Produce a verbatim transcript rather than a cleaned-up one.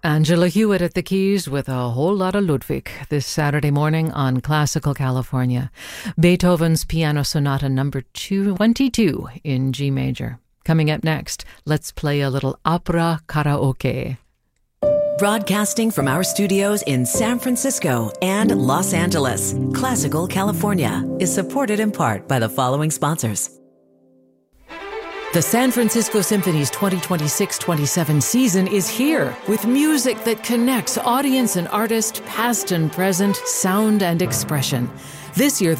Angela Hewitt at the keys with a whole lot of Ludwig this Saturday morning on Classical California. Beethoven's Piano Sonata number twenty-two in G major. Coming up next, let's play a little opera karaoke. Broadcasting from our studios in San Francisco and Los Angeles, Classical California is supported in part by the following sponsors. The San Francisco Symphony's twenty twenty-six twenty-seven season is here with music that connects audience and artist, past and present, sound and expression. This year,